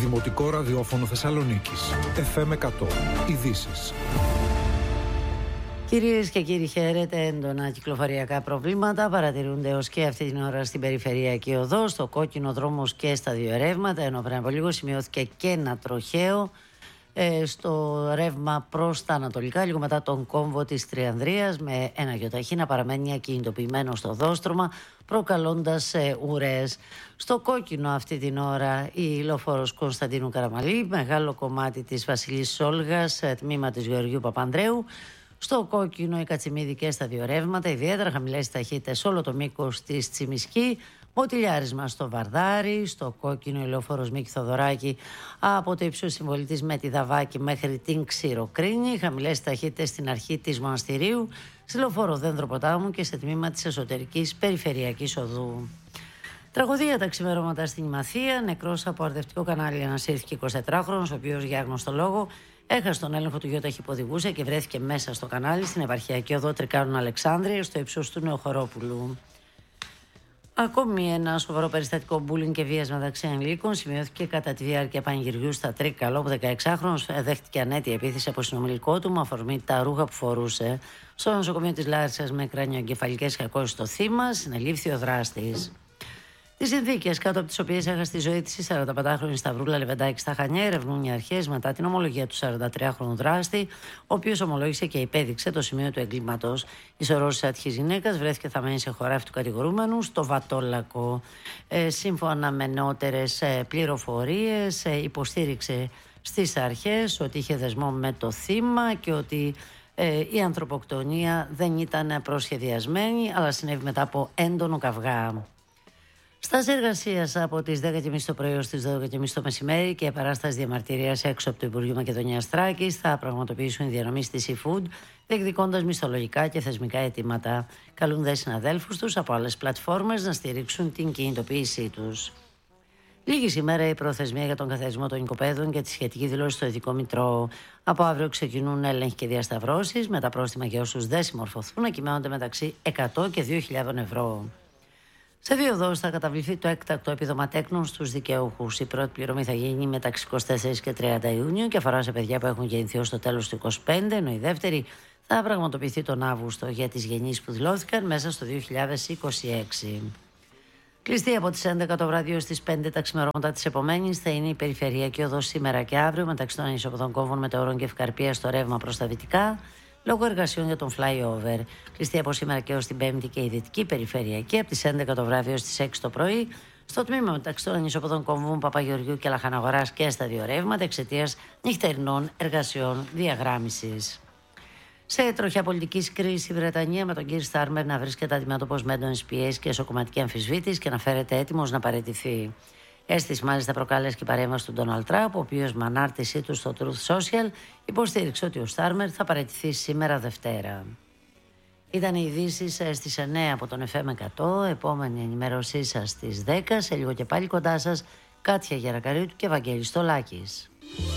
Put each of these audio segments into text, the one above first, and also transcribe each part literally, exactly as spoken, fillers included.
Δημοτικό Ραδιόφωνο Θεσσαλονίκης. εφ εμ εκατό. Ειδήσεις. Κυρίες και κύριοι, χαίρετε. Έντονα κυκλοφοριακά προβλήματα παρατηρούνται έως και αυτή την ώρα στην περιφερειακή οδό, στο κόκκινο δρόμος και στα δύο ρεύματα, ενώ πριν από λίγο σημειώθηκε και ένα τροχαίο ε, στο ρεύμα προς τα ανατολικά, λίγο μετά τον κόμβο της Τριανδρίας, με ένα γιοταχή να παραμένει ακινητοποιημένο στο δόστρωμα, προκαλώντας ε, ουρές. Στο κόκκινο αυτή την ώρα η λεωφόρος Κωνσταντίνου Καραμαλή, μεγάλο κομμάτι της Βασιλής Σόλγας, τμήμα της Γεωργίου Παπανδρέου. Στο κόκκινο οι Κατσιμίδη και στα δύο ρεύματα, ιδιαίτερα χαμηλές ταχύτητες σε όλο το μήκος της Τσιμισκή. Μοτιλιάρισμα στο Βαρδάρι, στο κόκκινο η λεωφόρος Μίκη Θοδωράκη από το ύψος Συμβολητής με τη Δαβάκη μέχρι την Ξηροκρίνη. Χαμηλές ταχύτητες στην αρχή της Μοναστηρίου, στη λεωφόρο Δέντρο Ποτάμου και σε τμήμα της εσωτερικής περιφερειακής οδού. Τραγωδία τα ξημερώματα στην Ημαθία. Νεκρός από αρδευτικό κανάλι ανασύρθηκε εικοσιτετράχρονος, ο οποίος για άγνωστο λόγο έχασε τον έλεγχο του γιοταχή που οδηγούσε και βρέθηκε μέσα στο κανάλι στην επαρχιακή οδό Τρικάνων Αλεξάνδρεια, στο ύψος του Νεοχωρόπουλου. Ακόμη ένα σοβαρό περιστατικό μπούλινγκ και βίας μεταξύ ανηλίκων σημειώθηκε κατά τη διάρκεια πανηγυριού στα Τρίκαλο, όπου δεκαεξάχρονος δέχτηκε ανέτεια επίθεση από συνομιλικό του με αφορμή τα ρούχα που φορούσε. Στο νοσοκομείο της Λάρισσας με κρανιοεγκεφαλικές κακώσεις το θύμα συνελήφθη ο δράστης. Τις συνθήκες κάτω από τις οποίες έχασε τη ζωή της η σαρανταπεντάχρονη Σταυρούλα Λεβεντάκη στα Χανιά ερευνούν οι αρχές μετά την ομολογία του σαραντατριάχρονου δράστη, ο οποίος ομολόγησε και υπέδειξε το σημείο του εγκλήματος. Η σωρός της άτυχης γυναίκας βρέθηκε θαμμένη σε χωράφι του κατηγορούμενου στο Βατόλακο. Ε, σύμφωνα με νεότερες ε, πληροφορίες, ε, υποστήριξε στις αρχές ότι είχε δεσμό με το θύμα και ότι ε, η ανθρωποκτονία δεν ήταν προσχεδιασμένη, αλλά συνέβη μετά από έντονο καυγά. Στάση εργασίας από τις δέκα και μισή το πρωί ως τις δώδεκα και μισή το μεσημέρι και παράσταση διαμαρτυρίας έξω από το Υπουργείο Μακεδονίας Θράκης θα πραγματοποιήσουν οι διανομής της eFood, διεκδικώντας μισθολογικά και θεσμικά αιτήματα. Καλούν δε συναδέλφους τους από άλλες πλατφόρμες να στηρίξουν την κινητοποίησή τους. Λίγη σήμερα η προθεσμία για τον καθαρισμό των οικοπαίδων και τη σχετική δηλώση στο Ειδικό Μητρό. Από αύριο ξεκινούν έλεγχοι και διασταυρώσεις, με τα πρόστιμα για όσους δεν συμμορφωθούν να κυμαίνονται μεταξύ εκατό και δύο χιλιάδες ευρώ. Σε δύο δόσεις θα καταβληθεί το έκτακτο επίδομα τέκνων στους δικαιούχους. Η πρώτη πληρωμή θα γίνει μεταξύ εικοστή τέταρτη και τριάντα Ιουνίου και αφορά σε παιδιά που έχουν γεννηθεί ως το τέλος του είκοσι πέντε, ενώ η δεύτερη θα πραγματοποιηθεί τον Αύγουστο για τις γεννήσεις που δηλώθηκαν μέσα στο δύο χιλιάδες είκοσι έξι. Κλειστή από τις έντεκα το βράδυ ως τις πέντε τα ξημερώματα της επομένης θα είναι η περιφερειακή οδός σήμερα και αύριο μεταξύ των ανισοποδών κόμβων Μετεωρών και Ευκαρπία στο ρεύμα προς τα δυτικά, λόγω εργασιών για τον flyover. Κλειστή από σήμερα και ως την Πέμπτη και η δυτική περιφερειακή από τις έντεκα το βράδυ ως τις έξι το πρωί, στο τμήμα μεταξύ των ανισοποδών κομβών Παπαγεωργιού και Λαχαναγοράς και στα δύο ρεύματα εξαιτίας νυχτερινών εργασιών διαγράμμισης. Σε τροχιά πολιτικής κρίση, η Βρετανία με τον κύριο Στάρμερ να βρίσκεται αντιμέτωπος με έντονες πιέσεις και εσωκομματική αμφισβήτηση και να φέρεται έτοιμος να παραιτηθεί. Αίσθηση μάλιστα προκάλεσε και η παρέμβαση του Ντόναλντ Τραμπ, ο οποίος με ανάρτησή του στο Truth Social υποστήριξε ότι ο Στάρμερ θα παραιτηθεί σήμερα Δευτέρα. Ήταν οι ειδήσεις στις εννέα από τον εφ εμ εκατό, επόμενη ενημέρωσή σας στις δέκα, σε λίγο και πάλι κοντά σας Κάτια Γερακαρίτου και Βαγγέλης Στολάκης.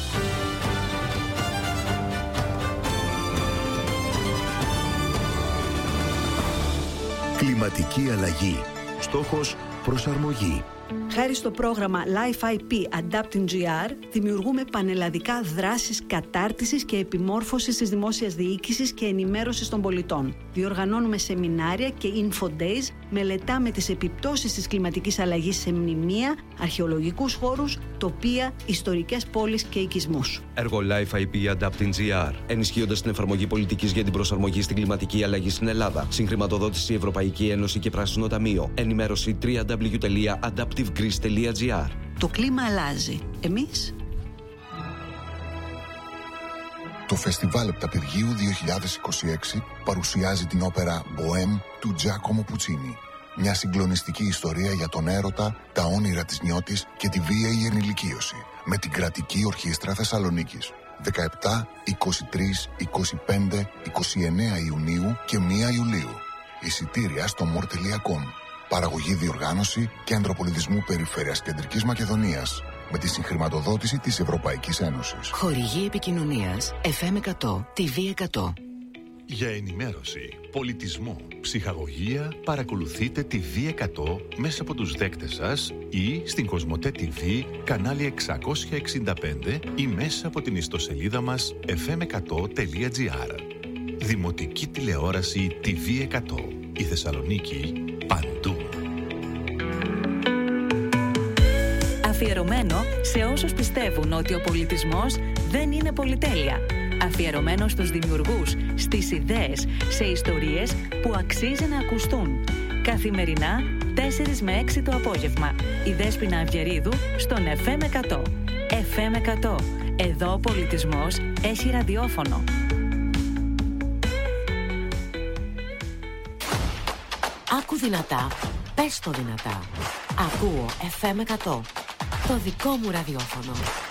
Κλιματική αλλαγή. Στόχος προσαρμογή. Χάρη στο πρόγραμμα Life άι πι Adapting τζι αρ, δημιουργούμε πανελλαδικά δράσεις κατάρτισης και επιμόρφωσης της δημόσιας διοίκησης και ενημέρωσης των πολιτών. Διοργανώνουμε σεμινάρια και info days, μελετάμε τις επιπτώσεις της κλιματικής αλλαγής σε μνημεία, αρχαιολογικούς χώρους, τοπία, ιστορικές πόλεις και οικισμούς. Έργο Life άι πι Adapting τζι αρ, ενισχύοντας την εφαρμογή πολιτικής για την προσαρμογή στην κλιματική αλλαγή στην Ελλάδα. Συγχρηματοδότηση Ευρωπαϊκή Ένωση και Πράσινο Ταμείο. Ενημέρωση double-u double-u double-u τελεία adaptive greece τελεία τζι αρ. Το κλίμα αλλάζει. Εμείς? Το Φεστιβάλ Επταπηργίου δύο χιλιάδες είκοσι έξι παρουσιάζει την όπερα «Bohème» του Τζάκομο Πουτσίνι. Μια συγκλονιστική ιστορία για τον έρωτα, τα όνειρα της νιώτης και τη βίαιη ενηλικίωση. Με την Κρατική Ορχήστρα Θεσσαλονίκης. δεκαεπτά, είκοσι τρία, είκοσι πέντε, είκοσι εννέα Ιουνίου και πρώτη Ιουλίου. Εισιτήρια στο μορ τελεία κομ. Παραγωγή, διοργάνωση, Κέντρο Πολιτισμού Περιφέρειας Κεντρικής Μακεδονίας. Με τη συγχρηματοδότηση της Ευρωπαϊκής Ένωσης. Χορηγή επικοινωνίας εφ εμ εκατό, τι βι εκατό. Για ενημέρωση, πολιτισμό, ψυχαγωγία, παρακολουθείτε τη βι εκατό μέσα από τους δέκτες σας ή στην Κοσμοτέ τι βι, κανάλι εξακόσια εξήντα πέντε ή μέσα από την ιστοσελίδα μας εφ εμ εκατό τελεία τζι άρ. Δημοτική τηλεόραση τι βι εκατό. Η Θεσσαλονίκη παντού. Αφιερωμένο σε όσους πιστεύουν ότι ο πολιτισμός δεν είναι πολυτέλεια. Αφιερωμένο στους δημιουργούς, στις ιδέες, σε ιστορίες που αξίζει να ακουστούν. Καθημερινά, τέσσερις με έξι το απόγευμα. Η Δέσποινα Αυγερίδου στον εφ εμ εκατό. εφ εμ εκατό. Εδώ ο πολιτισμός έχει ραδιόφωνο. Άκου δυνατά, πες το δυνατά. Ακούω εφ εμ εκατό. Το δικό μου ραδιόφωνο.